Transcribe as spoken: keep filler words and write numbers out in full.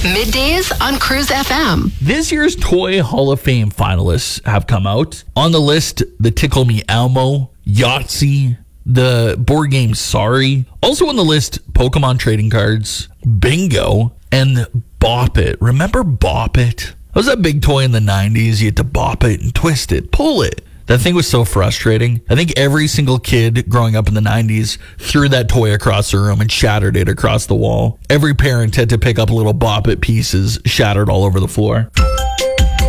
Middays on Cruise F M. This year's Toy Hall of Fame finalists have come out. On the list, the Tickle Me Elmo, Yahtzee, the board game Sorry. Also on the list, Pokemon trading cards, Bingo, and Bop It. Remember Bop It? That was that big toy in the nineties. You had to bop it and twist it, pull it. That thing was so frustrating. I think every single kid growing up in the nineties threw that toy across the room and shattered it across the wall. Every parent had to pick up little Bop It pieces shattered all over the floor.